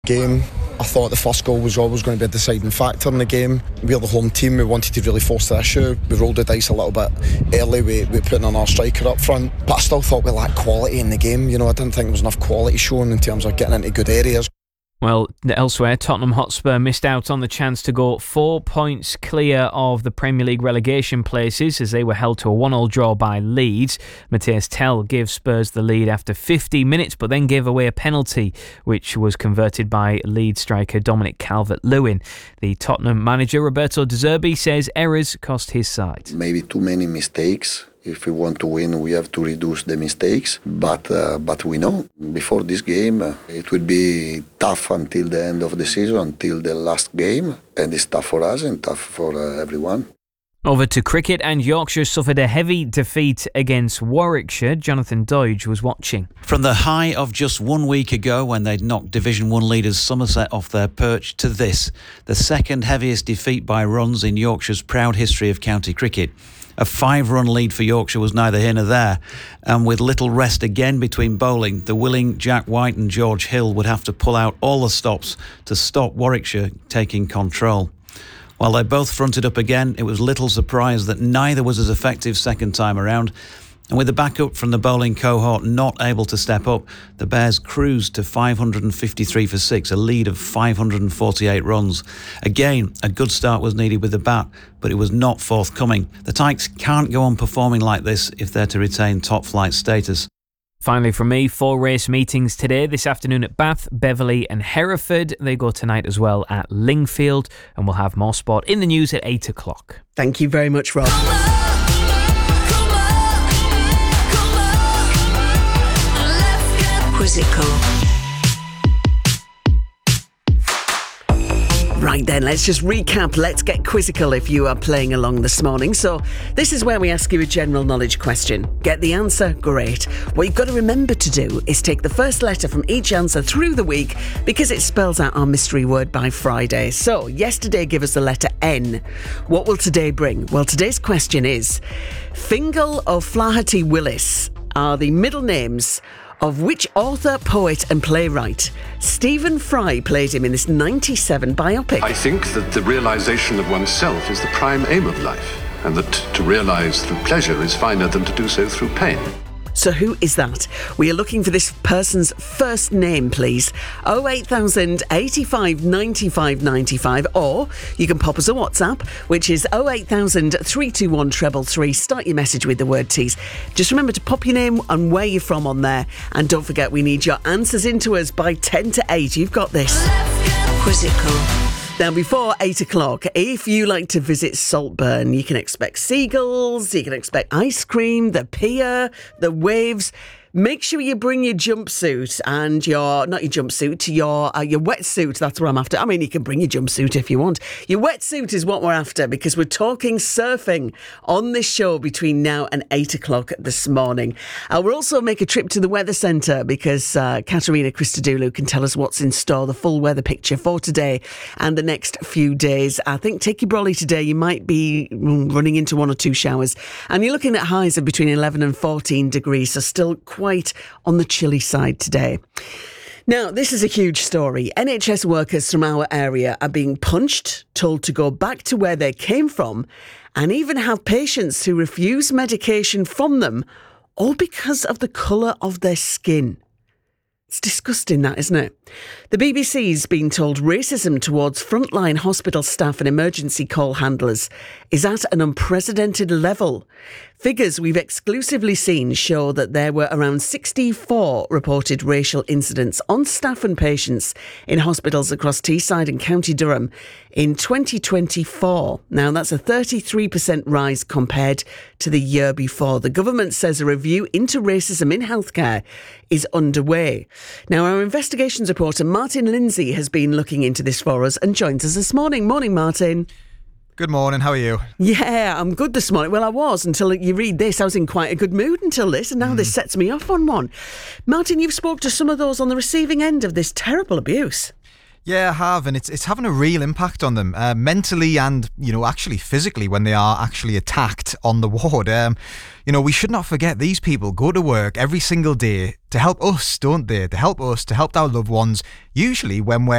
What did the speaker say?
Game. I thought the first goal was always going to be a deciding factor in the game. We're the home team, we wanted to really force the issue. We rolled the dice a little bit early with putting on our striker up front, but I still thought we lacked quality in the game. I didn't think there was enough quality shown in terms of getting into good areas. Well, elsewhere, Tottenham Hotspur missed out on the chance to go 4 points clear of the Premier League relegation places as they were held to a 1-1 draw by Leeds. Matthias Tell gave Spurs the lead after 50 minutes, but then gave away a penalty, which was converted by Leeds striker Dominic Calvert-Lewin. The Tottenham manager, Roberto De Zerbi, says errors cost his side. Maybe too many mistakes. If we want to win, we have to reduce the mistakes. But we know before this game, it will be tough until the end of the season, until the last game. And it's tough for us and tough for everyone. Over to cricket, and Yorkshire suffered a heavy defeat against Warwickshire. Jonathan Doidge was watching. From the high of just 1 week ago when they'd knocked Division 1 leaders Somerset off their perch to this, the second heaviest defeat by runs in Yorkshire's proud history of county cricket. A 5-run lead for Yorkshire was neither here nor there, and with little rest again between bowling, the willing Jack White and George Hill would have to pull out all the stops to stop Warwickshire taking control. While they both fronted up again, it was little surprise that neither was as effective second time around. And with the backup from the bowling cohort not able to step up, the Bears cruised to 553 for 6, a lead of 548 runs. Again, a good start was needed with the bat, but it was not forthcoming. The Tykes can't go on performing like this if they're to retain top flight status. Finally from me, 4 race meetings today. This afternoon at Bath, Beverley and Hereford. They go tonight as well at Lingfield, and we'll have more sport in the news at 8 o'clock. Thank you very much, Rob. Quizzical. Right then, let's just recap. Let's get quizzical if you are playing along this morning. So this is where we ask you a general knowledge question. Get the answer? Great. What you've got to remember to do is take the first letter from each answer through the week because it spells out our mystery word by Friday. So yesterday gave us the letter N. What will today bring? Well, today's question is, Fingal O'Flaherty Willis are the middle names of which author, poet and playwright? Stephen Fry played him in this 97 biopic. I think that the realisation of oneself is the prime aim of life, and that to realise through pleasure is finer than to do so through pain. So who is that? We are looking for this person's first name, please. 08000 85 95 95, or you can pop us a WhatsApp, which is 08000 321 333. Start your message with the word tease. Just remember to pop your name and where you're from on there. And don't forget, we need your answers into us by 10 to 8. You've got this. Quizzical. Now, before 8 o'clock, if you like to visit Saltburn, you can expect seagulls, you can expect ice cream, the pier, the waves. Make sure you bring your jumpsuit and your wetsuit. That's what I'm after. I mean, you can bring your jumpsuit if you want. Your wetsuit is what we're after because we're talking surfing on this show between now and 8 o'clock this morning. We'll also make a trip to the weather centre because Katerina Christodoulou can tell us what's in store, the full weather picture for today and the next few days. I think take your brolly today. You might be running into 1 or 2 showers. And you're looking at highs of between 11 and 14 degrees, so still quite on the chilly side today. Now, this is a huge story. NHS workers from our area are being punched, told to go back to where they came from, and even have patients who refuse medication from them, all because of the colour of their skin. It's disgusting, that, isn't it? The BBC's been told racism towards frontline hospital staff and emergency call handlers is at an unprecedented level. Figures we've exclusively seen show that there were around 64 reported racial incidents on staff and patients in hospitals across Teesside and County Durham in 2024. Now, that's a 33% rise compared to the year before. The government says a review into racism in healthcare is underway. Now, our investigations reporter Martin Lindsay has been looking into this for us and joins us this morning. Morning, Martin. Good morning, how are you? Yeah, I'm good this morning. Well, I was until you read this. I was in quite a good mood until this, and now this sets me off on one. Martin, you've spoke to some of those on the receiving end of this terrible abuse. Yeah, I have, and it's having a real impact on them, mentally and, actually physically when they are actually attacked on the ward. We should not forget these people go to work every single day to help us, don't they? To help us, to help our loved ones, usually when we're